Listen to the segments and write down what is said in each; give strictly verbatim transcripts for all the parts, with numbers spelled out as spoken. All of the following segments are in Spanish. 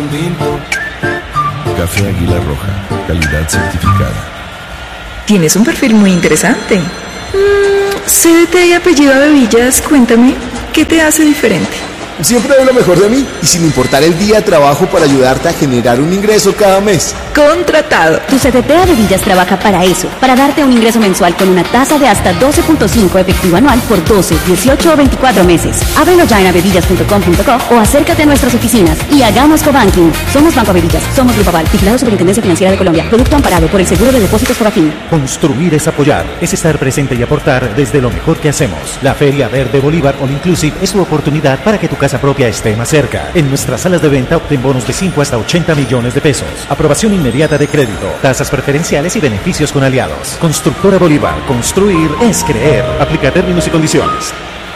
un tinto. Café Águila Roja, calidad certificada. Tienes un perfil muy interesante. Mm, C D T y apellido Bebillas, cuéntame, ¿qué te hace diferente? Siempre doy lo mejor de mí y sin importar el día trabajo para ayudarte a generar un ingreso cada mes. Contratado. Tu C D T Bebillas trabaja para eso, para darte un ingreso mensual con una tasa de hasta doce punto cinco efectivo anual por doce, dieciocho o veinticuatro meses. Ábrelo ya en abebillas punto com punto co o acércate a nuestras oficinas y hagamos cobanking. Somos Banco Abebillas, somos Grupo Aval, vigilado Superintendencia Financiera de Colombia. Producto amparado por el Seguro de Depósitos Fogafín. Construir es apoyar, es estar presente y aportar desde lo mejor que hacemos. La Feria Verde Bolívar All Inclusive es tu oportunidad para que tu casa propia esté más cerca. En nuestras salas de venta obtén bonos de cinco hasta ochenta millones de pesos. Aprobación inmediata de crédito, tasas preferenciales y beneficios con aliados. Constructora Bolívar, construir es creer. Aplica términos y condiciones.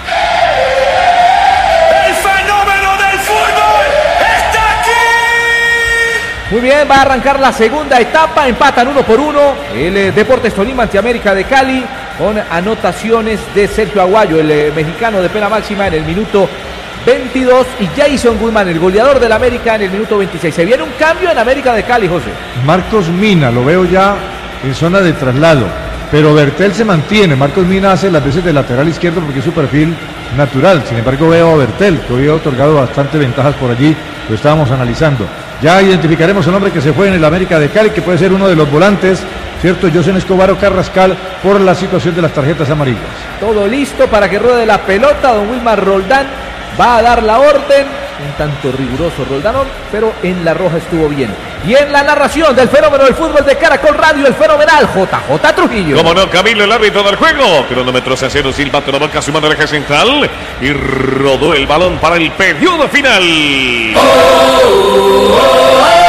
¡El fenómeno del fútbol está aquí! Muy bien, va a arrancar la segunda etapa, empatan uno por uno. El eh, Deportes Tolima ante América de Cali con anotaciones de Sergio Aguayo, el eh, mexicano de pena máxima en el minuto veintidós y Jason Goodman, el goleador del América, en el minuto veintiséis. Se viene un cambio en América de Cali, José. Marcos Mina, lo veo ya en zona de traslado, pero Bertel se mantiene. Marcos Mina hace las veces de lateral izquierdo porque es su perfil natural. Sin embargo, veo a Bertel, que había otorgado bastante ventajas por allí, lo estábamos analizando. Ya identificaremos el hombre que se fue en el América de Cali, que puede ser uno de los volantes, ¿cierto? José Escobar o Carrascal, por la situación de las tarjetas amarillas. Todo listo para que ruede la pelota, don Wilmar Roldán va a dar la orden, un tanto riguroso Roldán, pero en la roja estuvo bien. Y en la narración del fenómeno del fútbol de Caracol Radio, el fenomenal J J Trujillo. Como no, Camilo, el árbitro del juego. Cronómetro se hace silbato, la boca, su mano en el eje central. Y rodó el balón para el periodo final. Oh, oh, oh, oh.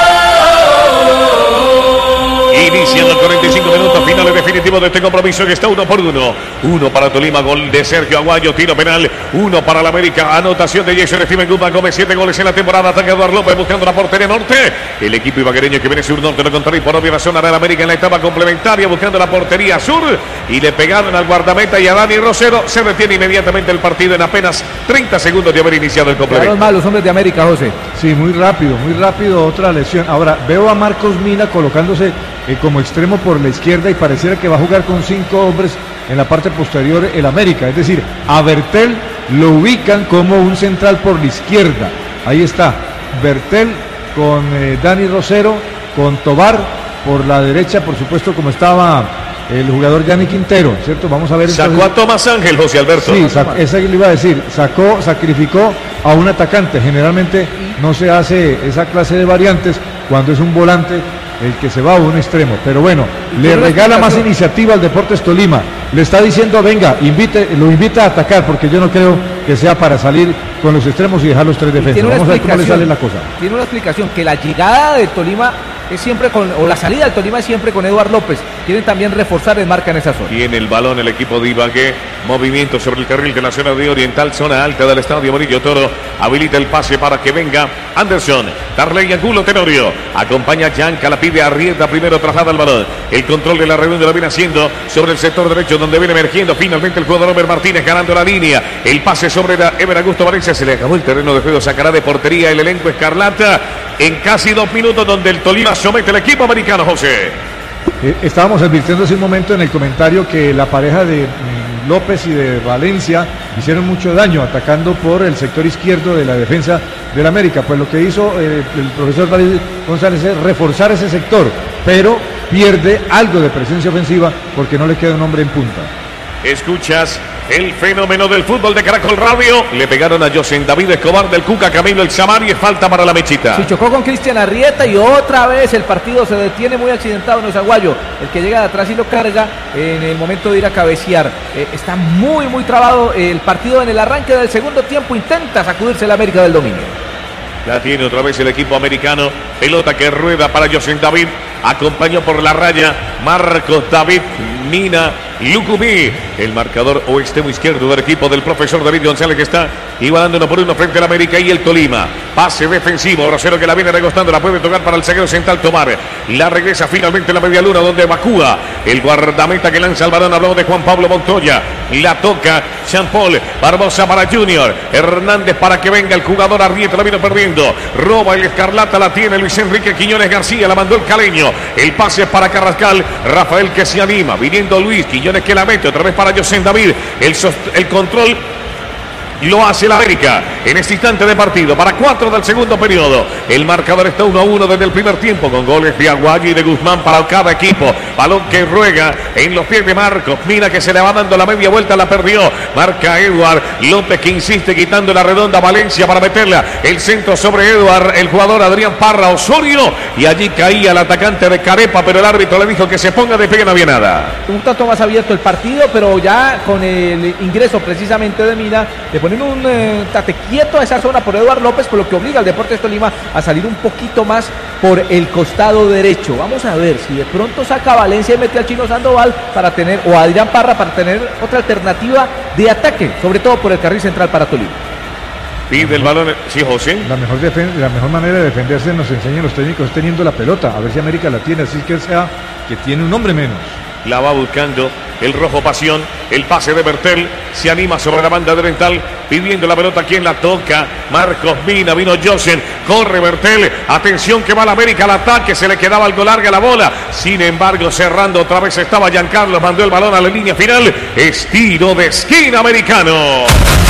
Inician los cuarenta y cinco minutos finales definitivos de este compromiso que está uno por uno. Uno para Tolima, gol de Sergio Aguayo, tiro penal. Uno para la América, anotación de Jason Steven Goodman Gómez, siete goles en la temporada. Ataca Eduardo López buscando la portería norte. El equipo ibaguereño que viene sur norte, lo contrario, por obvia razón hará la América en la etapa complementaria buscando la portería sur. Y le pegaron al guardameta y a Dani Rosero. Se retiene inmediatamente el partido en apenas treinta segundos de haber iniciado el complemento. Quedaron mal los hombres de América, José. Sí, muy rápido, muy rápido, otra lesión. Ahora, veo a Marcos Mina colocándose eh, como extremo por la izquierda y pareciera que va a jugar con cinco hombres en la parte posterior el América. Es decir, a Bertel lo ubican como un central por la izquierda. Ahí está, Bertel con eh, Dani Rosero, con Tobar por la derecha, por supuesto, como estaba el jugador Gianni Quintero, ¿cierto? Vamos a ver. Sacó entonces a Tomás Ángel, José Alberto. Sí, sac- esa le iba a decir, sacó, sacrificó a un atacante. Generalmente no se hace esa clase de variantes cuando es un volante el que se va a un extremo, pero bueno, le regala más iniciativa al Deportes Tolima, le está diciendo venga, invite, lo invita a atacar, porque yo no creo que sea para salir con los extremos y dejar los tres defensas. Vamos a ver cómo le sale la cosa. Tiene una explicación, que la llegada de Tolima es siempre con, o la salida del Tolima es siempre con Eduardo López. Quieren también reforzar el marca en esa zona. Tiene el balón el equipo de Ibagué, movimiento sobre el carril de la zona de Oriental, zona alta del estadio Murillo Toro, habilita el pase para que venga Anderson, Darley Angulo Tenorio, acompaña a Yanca, la pide arrienda, primero traslada el balón, el control de la redonda lo viene haciendo sobre el sector derecho donde viene emergiendo finalmente el jugador Homer Martínez ganando la línea, el pase sobre Ever Augusto Valencia, se le acabó el terreno de juego, sacará de portería el elenco escarlata en casi dos minutos donde el Tolima somete al equipo americano, José. Eh, estábamos advirtiendo hace un momento en el comentario que la pareja de mm, López y de Valencia hicieron mucho daño atacando por el sector izquierdo de la defensa del América. Pues lo que hizo eh, el profesor David González es reforzar ese sector, pero pierde algo de presencia ofensiva porque no le queda un hombre en punta. Escuchas el fenómeno del fútbol de Caracol Radio. Le pegaron a José David Escobar del Cuca Camilo el Samari. Es falta para la mechita. Se chocó con Cristian Arrieta y otra vez el partido se detiene muy accidentado. No es Aguayo el que llega de atrás y lo carga en el momento de ir a cabecear. Eh, está muy muy trabado el partido en el arranque del segundo tiempo. Intenta sacudirse el América del dominio. La tiene otra vez el equipo americano. Pelota que rueda para José David. Acompañó por la raya Marcos David Mina Lucumí, el marcador o extremo izquierdo del equipo del profesor David González, que está igualando uno por uno frente al América y el Tolima. Pase defensivo, Rosero que la viene recostando, la puede tocar para el zaguero central Tomar. La regresa finalmente en la media luna donde evacúa el guardameta que lanza el balón. Hablamos de Juan Pablo Montoya. La toca Jean Paul. Barbosa para Junior. Hernández para que venga el jugador Arrieta. La vino perdiendo. Roba el Escarlata. La tiene Luis Enrique Quiñones García. La mandó el caleño. El pase para Carrascal. Rafael que se anima. Viniendo Luis. Quiñones que la mete. Otra vez para José David. El, el control lo hace la América en este instante de partido para cuatro del segundo periodo. El marcador está uno a uno desde el primer tiempo con goles de Aguayo y de Guzmán para cada equipo. Balón que ruega en los pies de Marcos Mina, que se le va dando la media vuelta, la perdió. Marca Eduard López, que insiste quitando la redonda. Valencia para meterla. El centro sobre Eduard, el jugador Adrián Parra Osorio, y allí caía el atacante de Carepa, pero el árbitro le dijo que se ponga de pie, no había nada. Un tanto más abierto el partido, pero ya con el ingreso precisamente de Mina, le ponen un eh, tate quieto a esa zona por Eduard López, por lo que obliga al Deportes Tolima a salir un poquito más por el costado derecho. Vamos a ver si de pronto saca a Valencia y mete al Chino Sandoval para tener, o a Adrián Parra para tener otra alternativa de ataque, sobre todo por el carril central para Tolima. Pide el balón, sí, José. La mejor, defen- la mejor manera de defenderse, nos enseñan los técnicos, es teniendo la pelota. A ver si América la tiene, así que sea que tiene un hombre menos. La va buscando el Rojo Pasión. El pase de Bertel. Se anima sobre la banda delantal. Pidiendo la pelota. ¿Quién la toca? Marcos Mina. Vino Josen. Corre Bertel. Atención que va la América al ataque. Se le quedaba algo larga la bola. Sin embargo, cerrando otra vez estaba Giancarlo. Mandó el balón a la línea final. Estilo de esquina americano.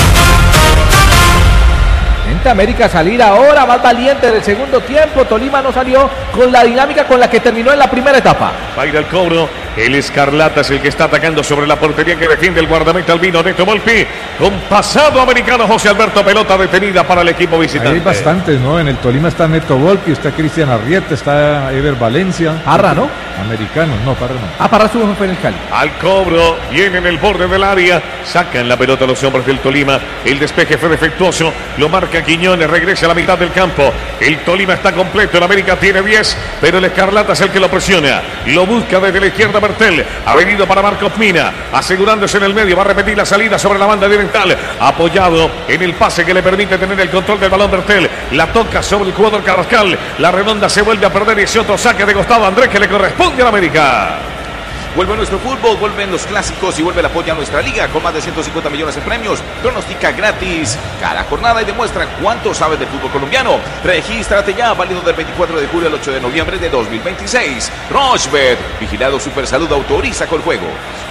América salir ahora más valiente del segundo tiempo. Tolima no salió con la dinámica con la que terminó en la primera etapa. Va a ir al cobro. El Escarlata es el que está atacando sobre la portería que defiende el guardameta albino Neto Volpi. Con pasado americano José Alberto. Pelota detenida para el equipo visitante. Ahí hay bastantes, ¿no? En el Tolima está Neto Volpi, está Cristian Arrieta, está Ever Valencia. Parra, ¿no? Americanos, no, Parra no. Ah, Parra estuvo en el Cali. Al cobro, viene en el borde del área. Sacan la pelota los hombres del Tolima. El despeje fue defectuoso. Lo marca Quiñones, regresa a la mitad del campo. El Tolima está completo, el América tiene diez, pero el Escarlata es el que lo presiona. Lo busca desde la izquierda Bertel. Ha venido para Marcos Mina, asegurándose en el medio. Va a repetir la salida sobre la banda oriental. Apoyado en el pase que le permite tener el control del balón Bertel. La toca sobre el jugador Carrascal. La redonda se vuelve a perder y ese otro saque de costado Andrés que le corresponde a la América. Vuelve nuestro fútbol, vuelven los clásicos y vuelve el apoyo a nuestra liga con más de ciento cincuenta millones en premios. Pronostica gratis cada jornada y demuestra cuánto sabes del fútbol colombiano. Regístrate ya, válido del veinticuatro de julio al ocho de noviembre de dos mil veintiséis. Rochebet, vigilado Supersalud, autoriza con juego.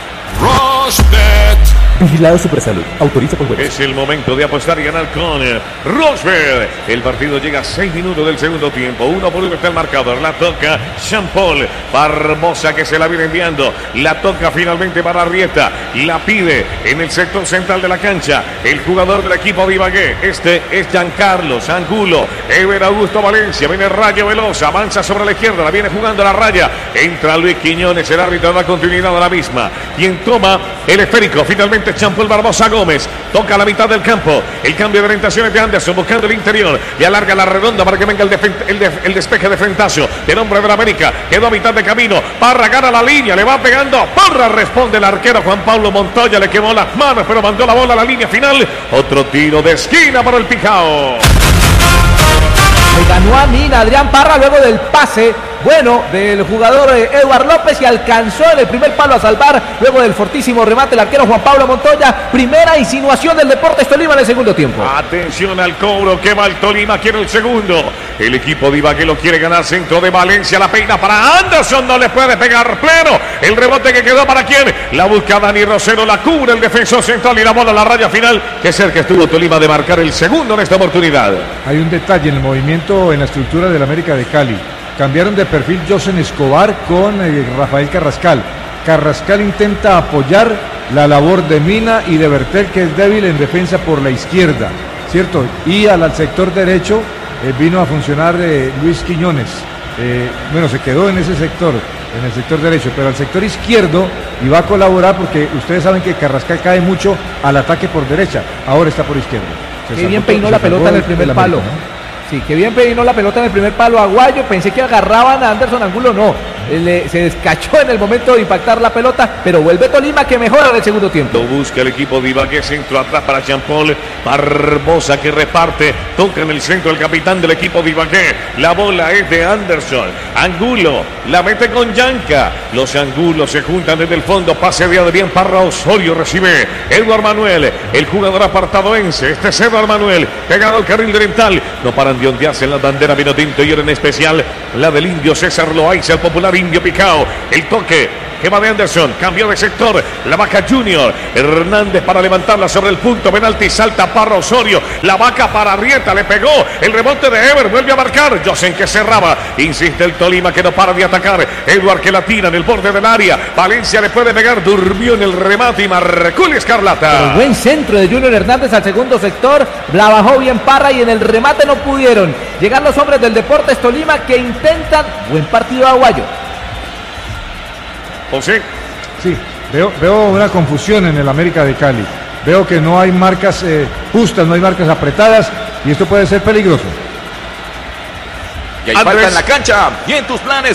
Rochebet. Vigilado Supersalud, autoriza por juegos. Es el momento de apostar y ganar con Rochebet. El partido llega a seis minutos del segundo tiempo. Uno por uno está el marcador. La toca Jean Paul. Barbosa que se la viene enviando. La toca finalmente para Arrieta. La pide en el sector central de la cancha. El jugador del equipo de Ibagué. Este es Giancarlo Angulo. Ever Augusto Valencia. Viene Rayo Veloz. Avanza sobre la izquierda. La viene jugando la raya. Entra Luis Quiñones. El árbitro da continuidad a la misma. Quien toma el esférico. Finalmente Jean Paul Barbosa Gómez. Toca a la mitad del campo. El cambio de orientaciones de Anderson buscando el interior. Y alarga la redonda para que venga el, el, de el despeje de frentazo. El hombre de la América. Quedó a mitad de camino. Parra gana la línea. Le va pegando. Parra responde el arquero Juan Pablo Montoya. Le quemó las manos, pero mandó la bola a la línea final. Otro tiro de esquina para el Pijao. Le ganó a Mina Adrián Parra luego del pase bueno del jugador eh, Eduard López y alcanzó en el primer palo a salvar luego del fortísimo remate el arquero Juan Pablo Montoya. Primera insinuación del Deportes Tolima en el segundo tiempo. Atención al cobro que va el Tolima, quiere el segundo. El equipo de Ibagué lo quiere ganar. Centro de Valencia, la peina para Anderson, no le puede pegar pleno. El rebote que quedó para quién. La busca Dani Rosero, la cubre el defensor central y la bola a la raya final. Que cerca estuvo Tolima de marcar el segundo en esta oportunidad. Hay un detalle en el movimiento, en la estructura del América de Cali. Cambiaron de perfil Josen Escobar con eh, Rafael Carrascal. Carrascal intenta apoyar la labor de Mina y de Bertel, que es débil en defensa por la izquierda, ¿cierto? Y al, al sector derecho eh, vino a funcionar eh, Luis Quiñones. Eh, bueno, se quedó en ese sector, en el sector derecho, pero al sector izquierdo iba a colaborar porque ustedes saben que Carrascal cae mucho al ataque por derecha. Ahora está por izquierda. Qué bien peinó la pelota en el primer palo. ¿no? Sí, que bien peinó la pelota en el primer palo Aguayo. Pensé que agarraban a Anderson Angulo, no. Le, se descachó en el momento de impactar la pelota, pero vuelve Tolima que mejora en el segundo tiempo. Lo busca el equipo de Ibagué, centro atrás para Jean Paul Barbosa que reparte, toca en el centro el capitán del equipo de Ibagué. La bola es de Anderson. Angulo, la mete con Yanca. Los Angulos se juntan desde el fondo. Pase de Adrián Parra. Osorio recibe Eduard Manuel, el jugador apartadoense. Este es Eduard Manuel, pegado al carril oriental. No paran de ondearse en la bandera vino tinto y ahora en especial la del indio César Loaiza, el popular indio Picao. El toque que va de Anderson, cambió de sector, la Vaca Junior, Hernández para levantarla sobre el punto, penalti, salta Parra Osorio, la Vaca para Arrieta, le pegó, el rebote de Ever, vuelve a marcar, Josen que cerraba, insiste el Tolima que no para de atacar, Eduard que la tira en el borde del área, Valencia le puede pegar, durmió en el remate y marcó el Escarlata. Pero buen centro de Junior Hernández al segundo sector, la bajó bien Parra y en el remate no pudieron llegar los hombres del Deportes Tolima que intentan buen partido aguayo. José. Sí, veo, veo una confusión en el América de Cali. Veo que no hay marcas eh, justas, no hay marcas apretadas y esto puede ser peligroso. Y hay falta en la cancha y en tus planes.